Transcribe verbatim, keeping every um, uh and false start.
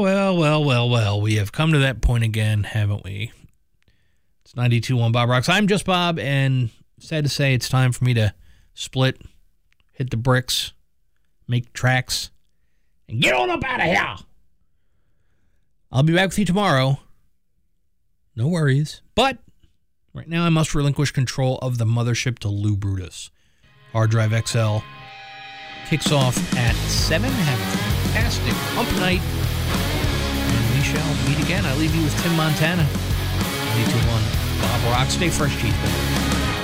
well, well, well, well. We have come to that point again, haven't we? It's ninety-two point one Bob Rocks. I'm just Bob, and sad to say it's time for me to split, hit the bricks, make tracks, and get on up out of here. I'll be back with you tomorrow. No worries. But right now I must relinquish control of the mothership to Lou Brutus. Hard Drive X L kicks off at seven. Have a fantastic hump night. And we shall meet again. I leave you with Tim Montana. ninety-two point one Bob Rock. Stay fresh, cheese.